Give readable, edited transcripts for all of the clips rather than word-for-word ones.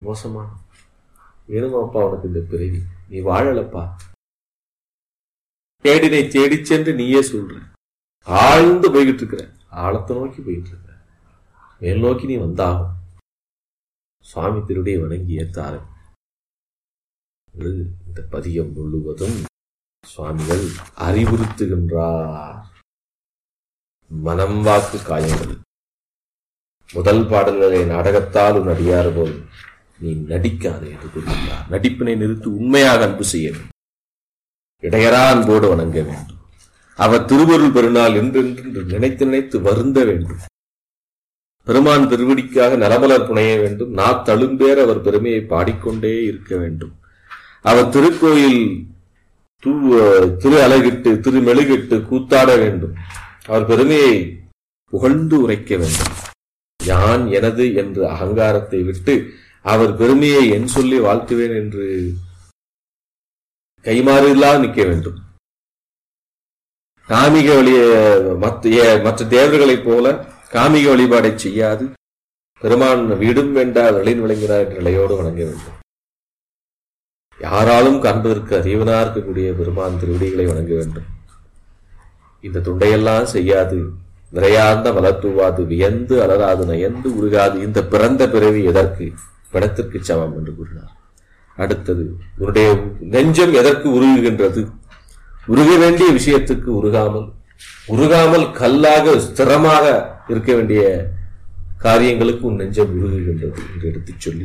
மோசமான வேணுமாப்பா உனக்கு இந்த பிறவி, நீ வாழலப்பா. தேடினை தேடி சென்று நீயே சொல்ற, ஆழ்ந்து போய்கிட்டு இருக்கிற, ஆழத்தை நோக்கி போயிட்டு இருக்கிற, மேல் நோக்கி நீ வந்தாகும். சுவாமி திருடைய வணங்கி ஏத்தாரு. இந்த பதியம் முழுவதும் சுவாமிகள் அறிவுறுத்துகின்றார். மனம் வாக்கு காயங்கள். முதல் பாடல்களை நாடகத்தால் உன் அடியாறு போல் நீ நடிக்காதே என்று கூறுகின்றார். நடிப்பினை நிறுத்தி உண்மையாக அன்பு செய்ய வேண்டும். இடையரா அன்போடு வணங்க வேண்டும். அவர் திருவருள் பெருநாள் என்றென்று நினைத்து நினைத்து வருந்த வேண்டும். பெருமான் திருவடிக்காக நரமலர் புனைய வேண்டும். தழும்பேற அவர் பெருமையை பாடிக்கொண்டே இருக்க வேண்டும். அவர் திருக்கோயில் திரு அழகிட்டு திரு மெழுகிட்டு கூத்தாட வேண்டும். அவர் பெருமையை புகழ்ந்து உரைக்க வேண்டும். யான் எனது என்று அகங்காரத்தை விட்டு அவர் பெருமையை என் சொல்லி வாழ்த்துவேன் என்று கைமாறிலாம் நிற்க வேண்டும். காமிக வழிய மற்ற தேவர்களைப் போல காமிக வழிபாடை செய்யாது பெருமான் வீடும் வேண்டாத வெளியின் விளங்கினார் என்ற நிலையோடு வணங்க வேண்டும். யாராலும் காண்பதற்கு அறிவனா இருக்கக்கூடிய பெருமான் திருவடிகளை வணங்க வேண்டும். இந்த தொண்டையெல்லாம் செய்யாது, விரையார்ந்த வளர்த்துவாது, வியந்து அலராது, நயந்து உருகாது, இந்த பிறந்த பிறவி எதற்கு, பிணத்திற்கு சமம் என்று கூறினார். அடுத்தது, உன்னுடைய நெஞ்சம் எதற்கு உருகுகின்றது? உருக வேண்டிய விஷயத்துக்கு உருகாமல் கல்லாக ஸ்திரமாக இருக்க வேண்டிய காரியங்களுக்கு உன் நெஞ்சம் உருகுகின்றது என்று எடுத்துச் சொல்லி,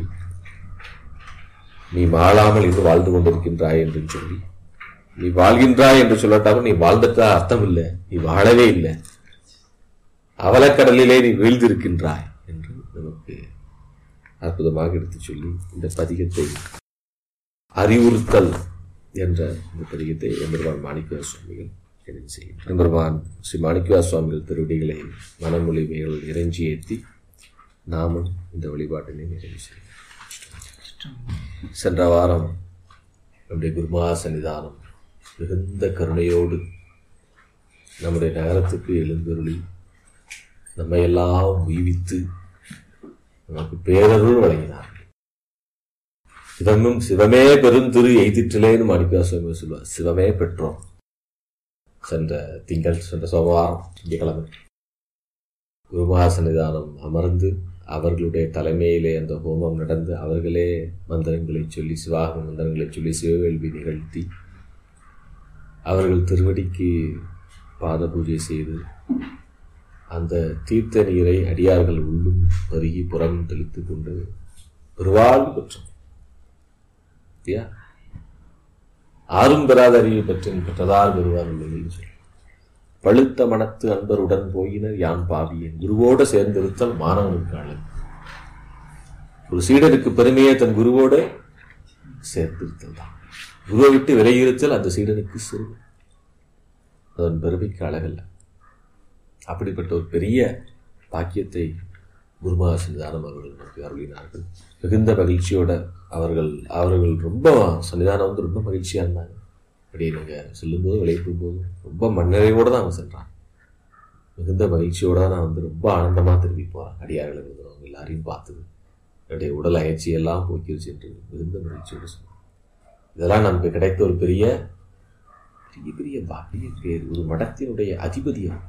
நீ வாழாமல் இன்று வாழ்ந்து கொண்டிருக்கின்றாய் என்று சொல்லி, நீ வாழ்கின்றாய் என்று சொல்லட்டாமல் நீ வாழ்ந்துட்டா அர்த்தம் இல்லை, நீ வாழவே இல்லை, அவலக்கடலிலே நீ வீழ்ந்திருக்கின்றாய் என்று நமக்கு அற்புதமாக எடுத்துச் சொல்லி இந்த பதிகத்தை அறிவுறுத்தல் என்ற இந்த பதிகத்தை எம்பெருமான் மாணிக்கவாச சுவாமிகள் எழுதி செய்கிறார். எம்பெருமான் ஸ்ரீ மாணிக்கவாச சுவாமிகள் திருவடிகளை மனமொழிமைகள் இறைஞ்சி ஏற்றி நாமும் இந்த வழிபாட்டினை நிறைவு செய்கிறோம். சென்ற வாரம் நம்முடைய குருமகா சன்னிதானம் மிகுந்த கருணையோடு நம்முடைய நகரத்துக்கு எழுந்தருளி நம்மையெல்லாம் உய்வித்து நமக்கு பேரருள் வழங்கினார். சிவமே பெருந்திரு எய்திற்றிலேன்னு மாணிக்கவாச சுவாமி சொல்வார். சிவமே பெற்றோம். சென்ற சோமவாரம் திங்கட்கிழமை குருமகா சன்னிதானம் அமர்ந்து அவர்களுடைய தலைமையிலே அந்த ஹோமம் நடந்து அவர்களே மந்திரங்களை சொல்லி, சிவாக மந்திரங்களை சொல்லி சிவவேள்வி நிகழ்த்தி அவர்கள் திருவடிக்கு பாத பூஜை செய்து அந்த தீர்த்த நீரை அடியார்கள் உள்ளும் பருகி புறம் தெளித்துக் கொண்டு பெருவாழ்வு பெற்றோம். ஆறும் பெறாத அறிவை பெற்றதால் பெறுவார்கள் சொல்லி, பழுத்த மனத்து அன்பருடன் போயினர் யான் பாவியேன், குருவோடு சேர்ந்திருத்தல் மாணவனுக்கு அழகு. ஒரு சீடனுக்கு பெருமையே தன் குருவோடு சேர்ந்திருத்தல் தான். குருவை விட்டு விலகியிருத்தல் அந்த சீடனுக்கு சிறுமை, அதன் பெருமைக்கு அழகல்ல. அப்படிப்பட்ட ஒரு பெரிய பாக்கியத்தை குருமகா சன்னிதானம் அவர்கள் நமக்கு அருளினார்கள். மிகுந்த மகிழ்ச்சியோட அவர்கள் ரொம்ப சன்னிதானம் ரொம்ப மகிழ்ச்சியாக இருந்தாங்க. அப்படி நாங்கள் செல்லும்போது விளையாடும் போதும் ரொம்ப மண்ணறைவோடு தான் அவங்க சென்றாங்க. மிகுந்த மகிழ்ச்சியோடு தான் நான் ரொம்ப ஆனந்தமாக திரும்பி போகிறேன். அடியார்கள் இருந்தவங்க எல்லாரையும் பார்த்தது என்னுடைய உடல் அயற்சியெல்லாம் போக்கிருச்சு என்று மிகுந்த மகிழ்ச்சியோடு சொன்னாங்க. இதெல்லாம் நமக்கு கிடைத்த ஒரு பெரிய பெரிய பெரிய பாக்கிய பேர். ஒரு மடத்தினுடைய அதிபதியாக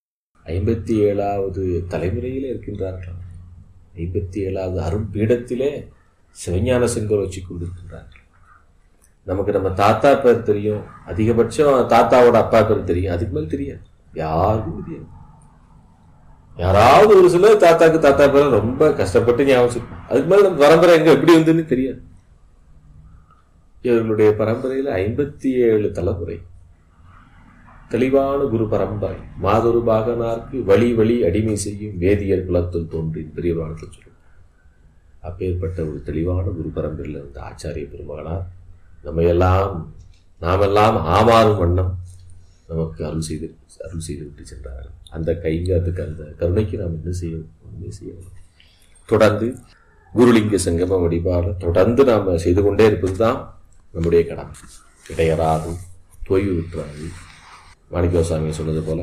57வது தலைமுறையிலே இருக்கின்றார்கள். 57வது அரும்பீடத்திலே சிவஞான செங்கோல் வச்சு கொண்டிருக்கின்றார்கள். நமக்கு நம்ம தாத்தா பேர் தெரியும், அதிகபட்சம் தாத்தாவோட அப்பா பேர் தெரியும், அதுக்கு மேல் தெரியாது, யாருக்கும் தெரியாது. யாராவது ஒரு சிலர் தாத்தா பேர் ரொம்ப கஷ்டப்பட்டு ஞாபகம், அதுக்கு மேல நம்ம பரம்பரை எங்க எப்படி வந்துன்னு தெரியாது. இவர்களுடைய பரம்பரையில 57 தலைமுறை தெளிவான குரு பரம்பரை. மாதொரு பாகனார்க்கு வழி வழி அடிமை செய்யும் வேதியர் குலத்தில் தோன்றி பெரியவானத்தில் சொல்லும். அப்பேற்பட்ட ஒரு தெளிவான குரு பரம்பரையில் இருந்த ஆச்சாரிய பெருமகனார் நாமெல்லாம் ஆமாறும் வண்ணம் நமக்கு அருள் செய்து விட்டு சென்றார்கள். அந்த கைங்கிறதுக்கு அந்த கருணைக்கு நாம் என்ன செய்யணும்? தொடர்ந்து குருலிங்க சங்கம வழிபாடு தொடர்ந்து நாம் செய்து கொண்டே இருப்பதுதான் நம்முடைய கடமை. இடையராது தொய்வு விட்டுறாது. மாணிக்கவாச சொன்னது போல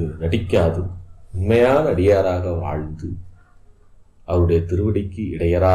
நடிக்காது உண்மையான அடியாராக வாழ்ந்து அவருடைய திருவடிக்கு இடையரா